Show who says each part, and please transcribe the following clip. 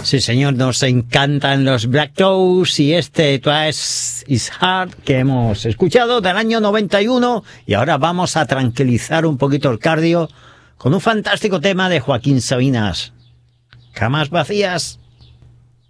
Speaker 1: Sí, señor, nos encantan los Black Toes y este Twice is Hard que hemos escuchado del año 91 y ahora vamos a tranquilizar un poquito el cardio con un fantástico tema de Joaquín Sabinas. Camas vacías.